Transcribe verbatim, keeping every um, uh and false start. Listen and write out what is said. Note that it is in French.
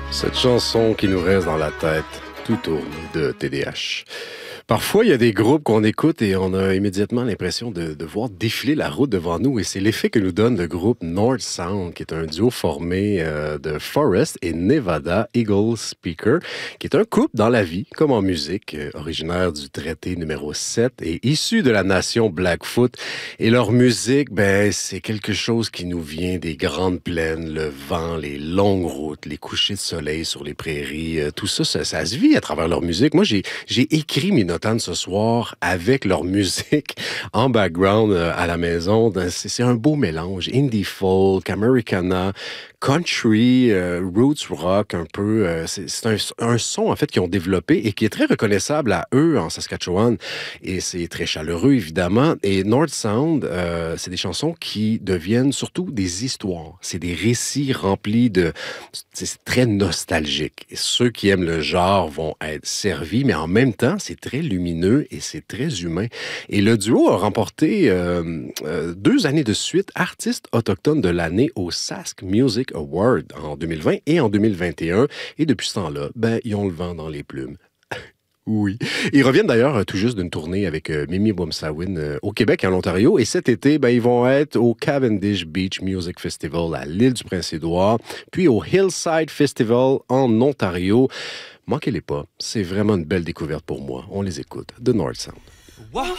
Cette chanson qui nous reste dans la tête, tout tourne de T D H. Parfois, il y a des groupes qu'on écoute et on a immédiatement l'impression de, de voir défiler la route devant nous. Et c'est l'effet que nous donne le groupe North Sound, qui est un duo formé euh, de Forest et Nevada Eagle Speaker, qui est un couple dans la vie, comme en musique, euh, originaire du traité numéro sept et issu de la nation Blackfoot. Et leur musique, ben, c'est quelque chose qui nous vient des grandes plaines, le vent, les longues routes, les couchers de soleil sur les prairies. Euh, tout ça, ça, ça se vit à travers leur musique. Moi, j'ai, j'ai écrit mes notes ce soir avec leur musique en background euh, à la maison. C'est, c'est un beau mélange. Indie folk, Americana, country, euh, roots rock un peu. Euh, c'est c'est un, un son en fait qu'ils ont développé et qui est très reconnaissable à eux en Saskatchewan. Et c'est très chaleureux évidemment. Et North Sound, euh, c'est des chansons qui deviennent surtout des histoires. C'est des récits remplis de... C'est très nostalgique. Et ceux qui aiment le genre vont être servis, mais en même temps, c'est très lumineux et c'est très humain. Et le duo a remporté euh, euh, deux années de suite artiste autochtone de l'année au Sask Music Award en deux mille vingt et en deux mille vingt et un. Et depuis ce temps-là, ben, ils ont le vent dans les plumes. Oui. Ils reviennent d'ailleurs tout juste d'une tournée avec euh, Mimi Wamsawin euh, au Québec et en Ontario. Et cet été, ben, ils vont être au Cavendish Beach Music Festival à l'île du Prince-Édouard, puis au Hillside Festival en Ontario. Manquez-les pas, c'est vraiment une belle découverte pour moi. On les écoute. The North Sound.